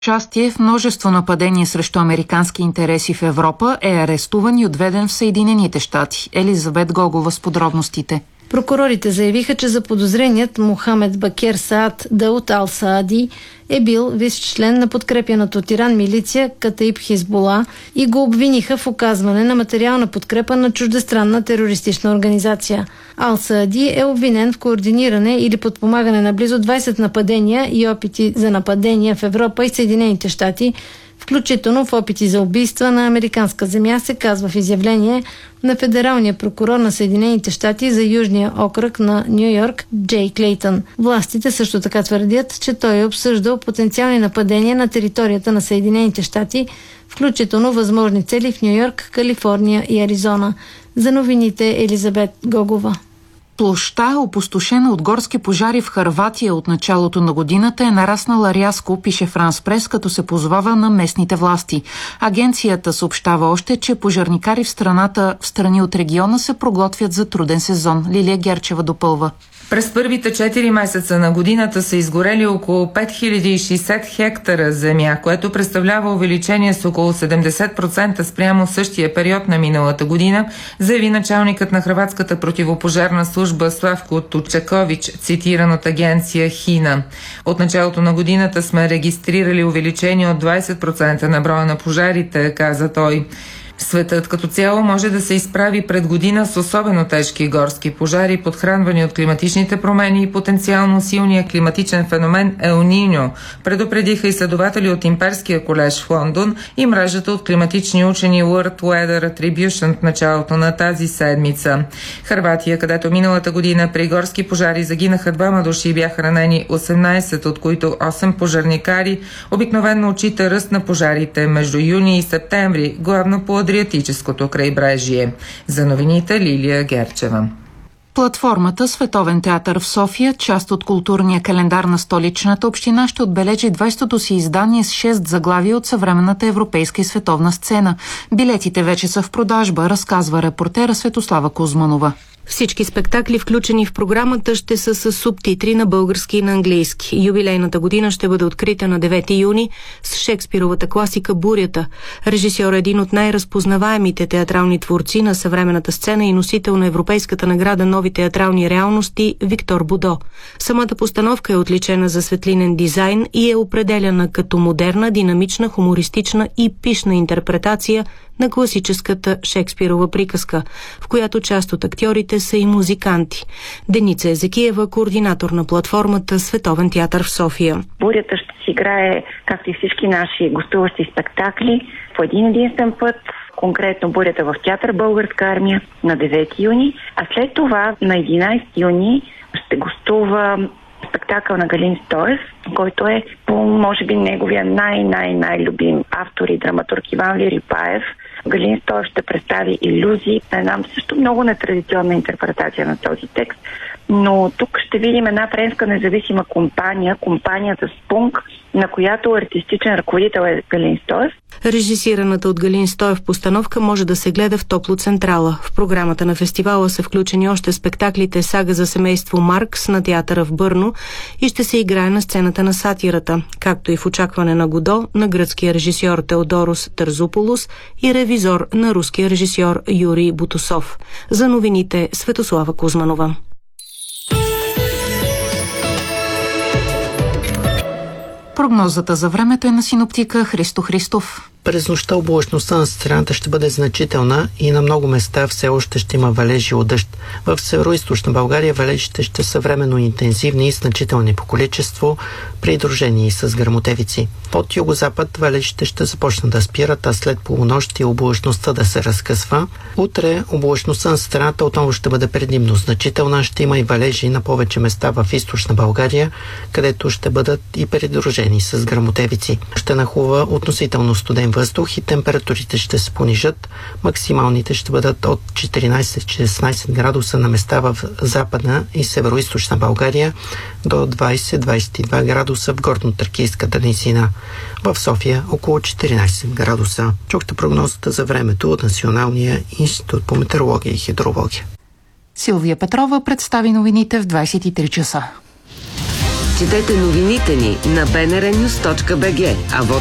Участие в множество нападения срещу американски интереси в Европа е арестуван и отведен в Съединените щати. Елизабет Гогова с подробностите. Прокурорите заявиха, че заподозреният Мохамед Бакер Саад Дауд Ал-Саади е бил висш член на подкрепяната от Иран милиция Катаиб Хизбула и го обвиниха в оказване на материална подкрепа на чуждестранна терористична организация. Ал-Саади е обвинен в координиране или подпомагане на близо 20 нападения и опити за нападения в Европа и Съединените щати, включително в опити за убийства на американска земя, се казва в изявление на федералния прокурор на Съединените щати за Южния окръг на Ню-Йорк Джей Клейтън. Властите също така твърдят, че той е обсъждал потенциални нападения на територията на Съединените щати, включително възможни цели в Ню-Йорк, Калифорния и Аризона. За новините Елизабет Гогова. Площта, опустошена от горски пожари в Хърватия от началото на годината, е нараснала рязко, пише Франс Прес, като се позовава на местните власти. Агенцията съобщава още, че пожарникари в страни от региона се проготвят за труден сезон. Лилия Герчева допълва. През първите 4 месеца на годината са изгорели около 5060 хектара земя, което представлява увеличение с около 70% спрямо същия период на миналата година, заяви началникът на хърватската противопожарна служба Славко Тучакович, цитиран от агенция ХИНА. От началото на годината сме регистрирали увеличение от 20% на броя на пожарите, каза той. Светът като цяло може да се изправи пред година с особено тежки горски пожари, подхранвани от климатичните промени и потенциално силния климатичен феномен Ел Ниньо, предупредиха изследователи от Имперския колеж в Лондон и мрежата от климатични учени World Weather Attribution в началото на тази седмица. Хърватия, където миналата година при горски пожари загинаха 2 души и бяха ранени 18, от които 8 пожарникари, обикновено отчита ръст на пожарите между юни и септември, главно по Адриатическото крайбрежие. За новините Лилия Герчева. Платформата Световен театър в София, част от културния календар на столичната община, ще отбележи 20-то си издание с 6 заглавия от съвременната европейска и световна сцена. Билетите вече са в продажба, разказва репортера Светослава Кузманова. Всички спектакли, включени в програмата, ще са с субтитри на български и на английски. Юбилейната година ще бъде открита на 9 юни с Шекспировата класика «Бурята». Режисьор е един от най-разпознаваемите театрални творци на съвременната сцена и носител на Европейската награда «Нови театрални реалности» Виктор Бодо. Самата постановка е отличена за светлинен дизайн и е определяна като модерна, динамична, хумористична и пишна интерпретация на класическата Шекспирова приказка, в която част от актьорите са и музиканти. Деница Езекиева, координатор на платформата Световен театър в София. Бурята ще си играе, както и всички наши гостуващи спектакли, по един единствен път, конкретно Бурята в театър Българска армия на 9 юни, а след това на 11 юни ще гостува спектакъл на Галин Стоев, който е по, може би, неговия най-любим автор и драматург Иван Лирипаев. Галин Стоев ще представи илюзии, една също много нетрадиционна интерпретация на този текст, но тук ще видим една френска независима компания, компанията Спунг, на която артистичен ръководител е Галин Стоев. Режисираната от Галин Стоев постановка може да се гледа в Топлоцентрала. В програмата на фестивала са включени още спектаклите «Сага за семейство Маркс» на театъра в Бърно и ще се играе на сцената на сатирата, както и в очакване на Годо на гръцкия режисьор Теодорос Тързополос и ревизор на руския режисьор Юрий Бутусов. За новините Светослава Кузманова. Прогнозата за времето е на синоптика Христо Христов. През нощта облачността на страната ще бъде значителна и на много места все още ще има валежи от дъжд. В североизточна България валежите ще са временно интензивни и значителни по количество, придружени с гръмотевици. От югозапад валежите ще започнат да спират, а след полунощ облачността да се разкъсва. Утре облачността на страната отново ще бъде предимно значителна. Ще има и валежи на повече места в източна България, където ще бъдат и придружени с гръмотевици. Ще нахлува относително студен въздух и температурите ще се понижат. Максималните ще бъдат от 14-16 градуса на места в западна и североизточна България до 20-22 градуса в горно-тракийската низина. В София около 14 градуса. Чухте прогнозата за времето от Националния институт по метеорология и хидрология. Силвия Петрова представи новините в 23 часа. Четете новините ни на bnrnews.bg, а